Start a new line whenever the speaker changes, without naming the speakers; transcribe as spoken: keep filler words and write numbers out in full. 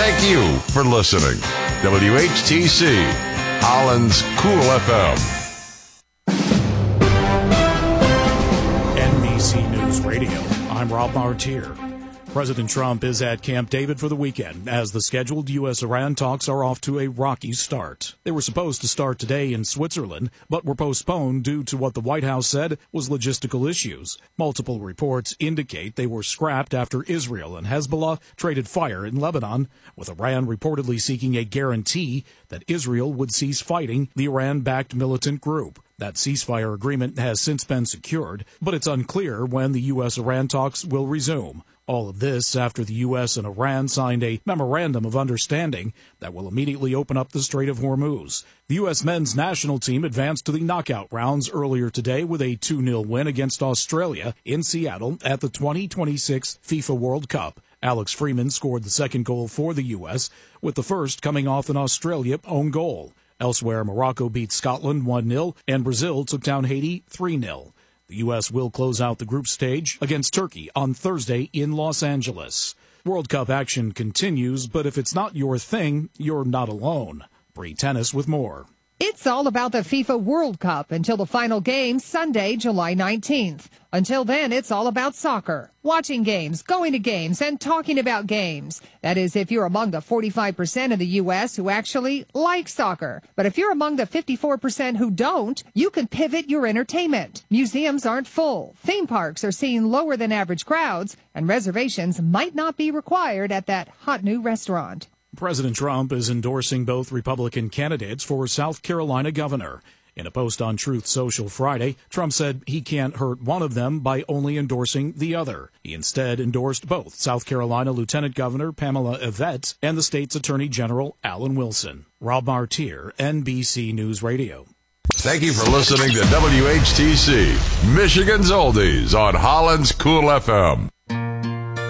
Thank you for listening. W H T C, Holland's Cool F M.
N B C News Radio, I'm Rob Martier. President Trump is at Camp David for the weekend as the scheduled U S Iran talks are off to a rocky start. They were supposed to start today in Switzerland, but were postponed due to what the White House said was logistical issues. Multiple reports indicate they were scrapped after Israel and Hezbollah traded fire in Lebanon, with Iran reportedly seeking a guarantee that Israel would cease fighting the Iran-backed militant group. That ceasefire agreement has since been secured, but it's unclear when the U S Iran talks will resume. All of this after the U S and Iran signed a memorandum of understanding that will immediately open up the Strait of Hormuz. The U S men's national team advanced to the knockout rounds earlier today with a two nil win against Australia in Seattle at the twenty twenty-six FIFA World Cup. Alex Freeman scored the second goal for the U S, with the first coming off an Australia own goal. Elsewhere, Morocco beat Scotland one nil, and Brazil took down Haiti three nil. The U S will close out the group stage against Turkey on Thursday in Los Angeles. World Cup action continues, but if it's not your thing, you're not alone. Bree Tennis with more.
It's all about the FIFA World Cup until the final game Sunday, July nineteenth. Until then, it's all about soccer. Watching games, going to games, and talking about games. That is, if you're among the forty-five percent of the U S who actually like soccer. But if you're among the fifty-four percent who don't, you can pivot your entertainment. Museums aren't full. Theme parks are seeing lower than average crowds, and reservations might not be required at that hot new restaurant.
President Trump is endorsing both Republican candidates for South Carolina governor. In a post on Truth Social Friday, Trump said he can't hurt one of them by only endorsing the other. He instead endorsed both South Carolina Lieutenant Governor Pamela Yvette and the state's Attorney General Alan Wilson. Rob Martier, N B C News Radio.
Thank you for listening to W H T C, Michigan's Oldies on Holland's Cool F M.